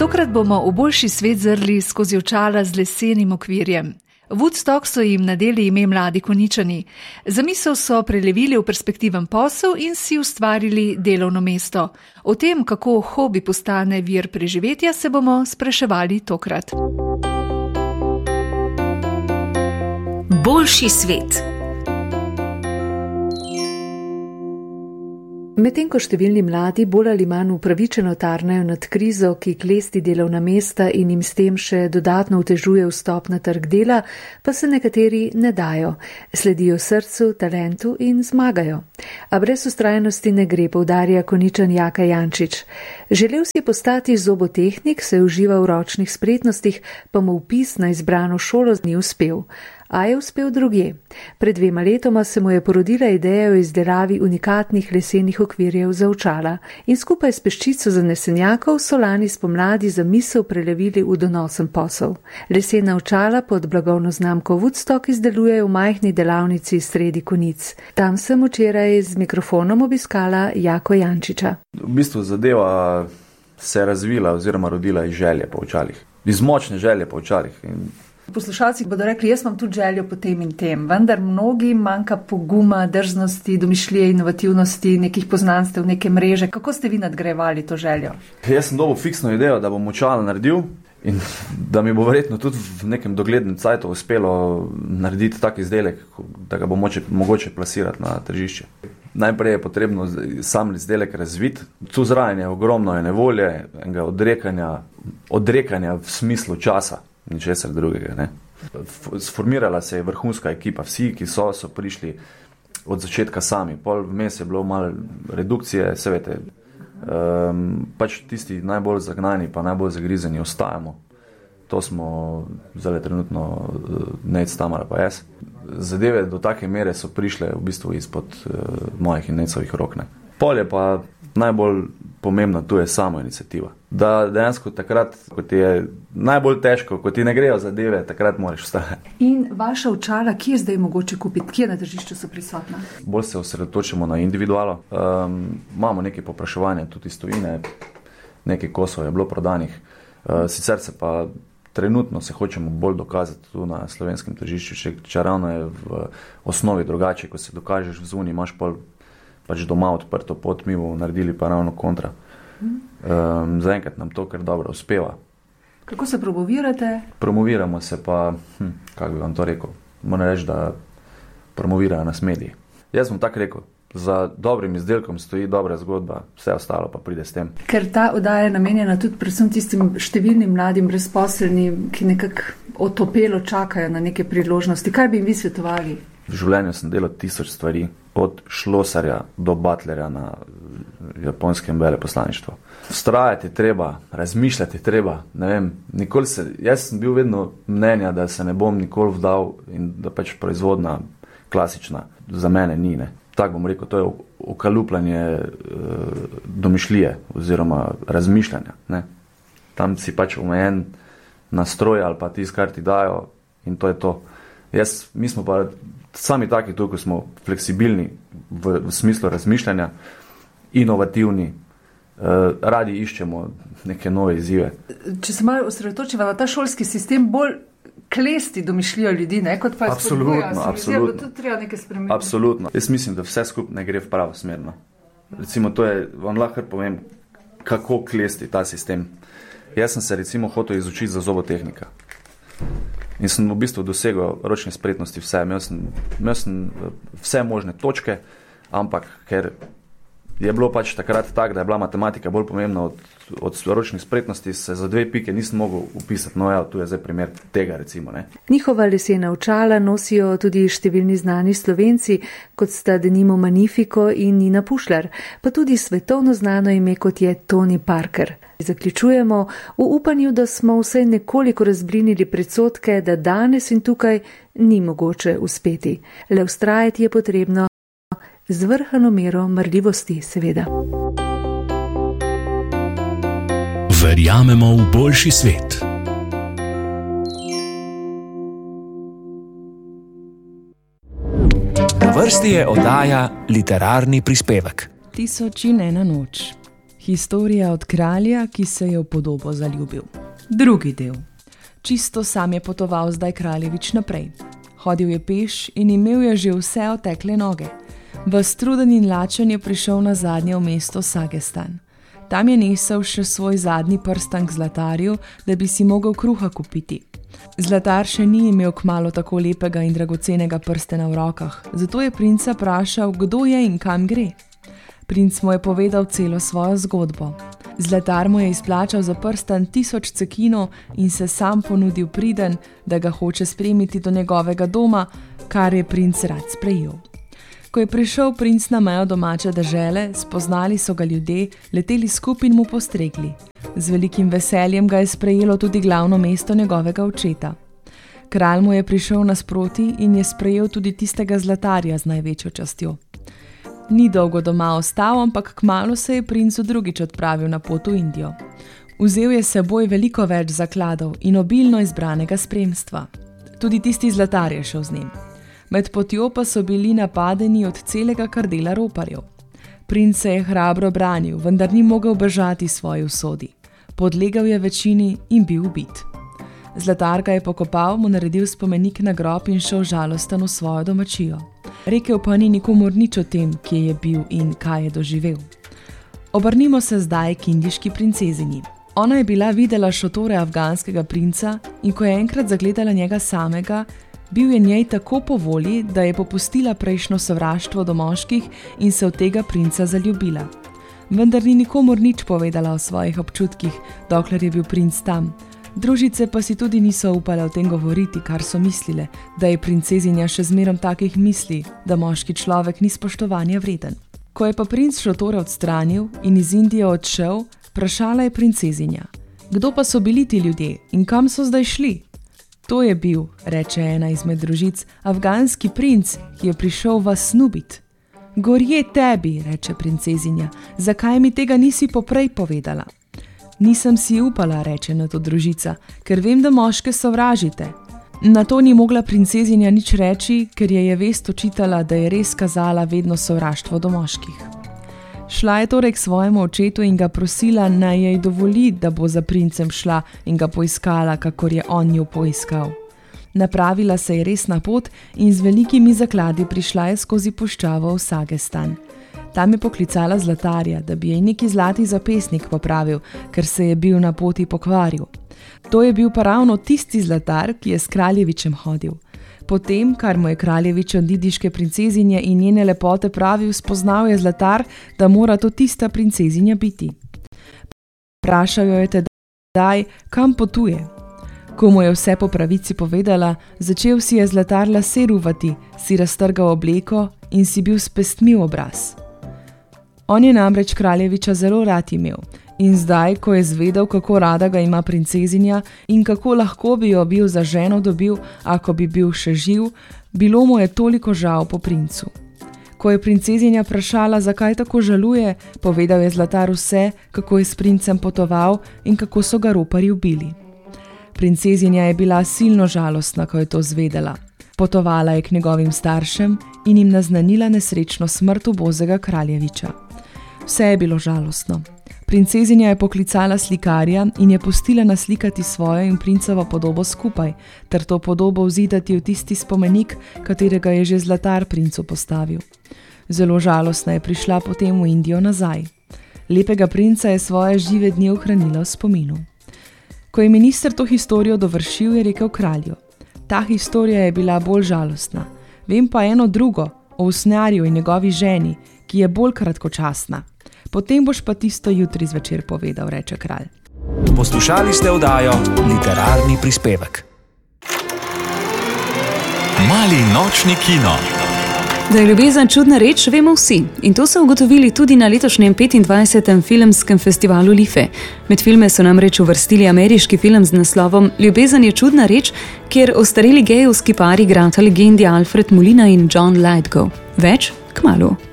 Tokrat bomo v boljši svet zrli skozi očala z lesenim okvirjem. Woodstock so jim nadeli ime Mladi Konjičani. Zamisel so prelevili v perspektiven posel in si ustvarili delovno mesto. O tem, kako hobi postane vir preživetja, se bomo spraševali tokrat. Boljši svet. Medtem ko številni mladi bolj ali manj upravičeno tarnajo nad krizo, ki klesti delovna mesta in jim s tem še dodatno otežuje vstop na trg dela, pa se nekateri ne dajo, sledijo srcu, talentu in zmagajo. A brez vztrajnosti ne gre, poudarja Konjičan Jaka Jančič. Želel si postati zobotehnik, se uživa v ročnih spretnostih, pa mu vpis na izbrano šolo ni uspel. A je uspel drugje. Pred 2 letoma se mu je porodila ideja o izdelavi unikatnih lesenih okvirjev za očala in skupaj s peščico zanesenjakov so lani spomladi zamisel prelevili v donosen posel. Lesena očala pod blagovno znamko Woodstock izdelujejo v majhni delavnici sredi Konjic. Tam sem včeraj z mikrofonom obiskala Jako Jančiča. V bistvu zadeva se je razvila oziroma rodila iz želje po očalih. Iz močne želje po očalih. Poslušalci bodo rekli, jaz imam tudi željo po tem in tem, vendar mnogi manjka poguma, drznosti, domišljije, inovativnosti, nekih poznanstev, neke mreže. Kako ste vi nadgrajevali to željo? Jaz sem dobil fiksno idejo, da bom očala naredil in da mi bo verjetno tudi v nekem doglednem cajtu uspelo narediti tak izdelek, da ga bo mogoče plasirati na tržišče. Najprej je potrebno sam izdelek razviti. Tu zraven je ogromno nevolje, enega odrekanja v smislu časa. Ničesar drugega, ne. Sformirala se je vrhunska ekipa, vsi, ki so prišli od začetka sami. Pol vmes je bilo malo redukcije, se veste, pač tisti najbolj zagnani pa najbolj zagrizeni ostajamo. To smo zdaj trenutno Nec, Tamara pa jaz. Zadeve do take mere so prišle v bistvu izpod mojih in Necovih rok, ne. Pol je pa najbolj pomembna tu je samo iniciativa. Da dejansko takrat, ko ti je najbolj težko, ko ti ne grejo zadeve, takrat moraš vstajati. In vaša očala, kje zdaj mogoče kupiti? Kje na tržišču so prisotna? Bolj se osredotočimo na individualo. Imamo nekaj povpraševanja tudi iz tujine, nekaj kosov je bilo prodanih. Sicer se pa trenutno se hočemo bolj dokazati tu na slovenskem tržišču, če ravno je v osnovi drugače, ko se dokažeš v zunji, imaš pač doma odprto pot, mi bomo naredili pa ravno kontra. Zaenkrat nam to kar dobro uspeva. Kako se promovirate? Promoviramo se pa, kako bi vam to rekel, moram reči, da promovirajo nas mediji. Jaz bom tako rekel, za dobrim izdelkom stoji dobra zgodba, vse ostalo pa pride s tem. Ker ta oddaja je namenjena tudi predvsem tistim številnim mladim brezposelnim, ki nekako otopelo čakajo na neke priložnosti. Kaj bi jim vi svetovali? V življenju sem delal 1000 stvari, od šlosarja do butlerja na japonskem veleposlaništvu. Vztrajati treba, razmišljati treba, ne vem, jaz sem bil vedno mnenja, da se ne bom nikoli vdal in da pač proizvodna klasična za mene ni, ne. Tako bom rekel, to je okalupljanje domišljije oziroma razmišljanja, ne. Tam si pač omejen nastroj ali pa tisto, kar ti dajo in to je to. Mi smo pa sami taki tu, ko smo fleksibilni v smislu razmišljanja, inovativni, radi iščemo neke nove izzive. Če se malo osredotočiva na ta šolski sistem, bolj klesti domišljijo ljudi, ne, kot pa je spodbuja. Absolutno. Jaz mislim, da vse skupaj ne gre v pravo smer. Recimo, vam lahko povem, kako klesti ta sistem. Jaz sem se recimo hotel izučiti za zobotehnika. In sem v bistvu dosegel ročne spretnosti vse. Imel sem vse možne točke, ampak ker je bilo pač takrat tak, da je bila matematika bolj pomembna od ročnih spretnosti, se za 2 pike nisem mogel upisati. No ja, tu je zdaj primer tega recimo, ne. Njihova lesena očala nosijo tudi številni znani Slovenci, kot sta denimo Magnifico in Nina Pušlar, pa tudi svetovno znano ime, kot je Tony Parker. Zaključujemo v upanju, da smo vsaj nekoliko razblinili predsodke, da danes in tukaj ni mogoče uspeti. Le vztrajati je potrebno z vrhano mero marljivosti, seveda. Verjamemo v boljši svet. Na vrsti je oddaja Literarni prispevek. 1001 noč. Historija od kralja, ki se je v podobo zaljubil. Drugi del. Čisto sam je potoval zdaj kraljevič naprej. Hodil je peš in imel je že vse otekle noge. Ves truden in lačen je prišel nazadnje v mesto Sagestan. Tam je nesel še svoj zadnji prstan k zlatarju, da bi si mogel kruha kupiti. Zlatar še ni imel kmalu tako lepega in dragocenega prstena v rokah, zato je princa vprašal, kdo je in kam gre. Princ mu je povedal celo svojo zgodbo. Zlatar mu je izplačal za prstan 1000 cekinov in se sam ponudil priden, da ga hoče spremiti do njegovega doma, kar je princ rad sprejel. Ko je prišel princ na mejo domače dežele, spoznali so ga ljudje, leteli skupaj in mu postregli. Z velikim veseljem ga je sprejelo tudi glavno mesto njegovega očeta. Kralj mu je prišel nasproti in je sprejel tudi tistega zlatarja z največjo častjo. Ni dolgo doma ostal, ampak kmalu se je princu drugič odpravil na pot v Indijo. Vzel je seboj veliko več zakladov in obilno izbranega spremstva. Tudi tisti zlatar je šel z njim. Med potjo pa so bili napadeni od celega krdela roparjev. Princ se je hrabro branil, vendar ni mogel bežati svoji usodi. Podlegel je večini in bil ubit. Zlatar ga je pokopal, mu naredil spomenik na grob in šel žalosten v svojo domačijo. Rekel pa ni nikomur nič o tem, kje je bil in kaj je doživel. Obrnimo se zdaj k indiški princezini. Ona je bila videla šotore afganskega princa in ko je enkrat zagledala njega samega, bil je njej tako po volji, da je popustila prejšnjo sovraštvo do moških in se v tega princa zaljubila. Vendar ni nikomur nič povedala o svojih občutkih, dokler je bil princ tam. Družice pa si tudi niso upale o tem govoriti, kar so mislile, da je princezinja še zmerom takih misli, da moški človek ni spoštovanja vreden. Ko je pa princ šotore odstranil in iz Indije odšel, vprašala je princezinja. Kdo pa so bili ti ljudje in kam so zdaj šli? To je bil, reče ena izmed družic, afganski princ, ki je prišel vas snubit. Gorje tebi, reče princezinja, zakaj mi tega nisi poprej povedala? Nisem si upala, reče na to družica, ker vem, da moške sovražite. Na to ni mogla princezinja nič reči, ker je vest očitala, da je res kazala vedno sovraštvo do moških. Šla je torej k svojemu očetu in ga prosila, naj jej dovoli, da bo za princem šla in ga poiskala, kakor je on njo poiskal. Napravila se je res na pot in z velikimi zakladi prišla je skozi puščavo v Sagestan. Tam je poklicala zlatarja, da bi jej neki zlati zapesnik popravil, ker se je bil na poti pokvaril. To je bil pa ravno tisti zlatar, ki je s kraljevičem hodil. Potem, kar mu je kraljevič od indiške princezinje in njene lepote pravil, spoznal je zlatar, da mora to tista princezinja biti. Vprašal jo je tedaj, kam potuje. Ko mu je vse po pravici povedala, začel si je zlatar lase ruvati, si raztrgal obleko in si bil s pestmi v obraz. On je namreč kraljeviča zelo rad imel in zdaj, ko je zvedel, kako rada ga ima princezinja in kako lahko bi jo bil za ženo dobil, ako bi bil še živ, bilo mu je toliko žal po princu. Ko je princezinja vprašala, zakaj tako žaluje, povedal je zlatar vse, kako je s princem potoval in kako so ga roparji ubili. Princezinja je bila silno žalostna, ko je to zvedela. Potovala je k njegovim staršem in jim naznanila nesrečno smrt ubozega kraljeviča. Vse je bilo žalostno. Princezinja je poklicala slikarja in je pustila naslikati svojo in princovo podobo skupaj, ter to podobo vzidati v tisti spomenik, katerega je že zlatar princu postavil. Zelo žalostna je prišla potem v Indijo nazaj. Lepega princa je svoje žive dni ohranila v spominu. Ko je minister to historijo dovršil, je rekel kralju: Ta historija je bila bolj žalostna. Vem pa eno drugo, o usnjarju in njegovi ženi, ki je bolj kratkočasna. Potem boš pa tisto jutri zvečer povedal, reče kralj. Poslušali ste oddajo Literarni prispevek. Mali nočni kino. Da je ljubezen čudna reč, vemo vsi. In to so ugotovili tudi na letošnjem 25. filmskem festivalu Life. Med filme so namreč uvrstili ameriški film z naslovom Ljubezen je čudna reč, kjer ostareli gejevski par igrata legendi Alfred Molina in John Lithgow. Več kmalu.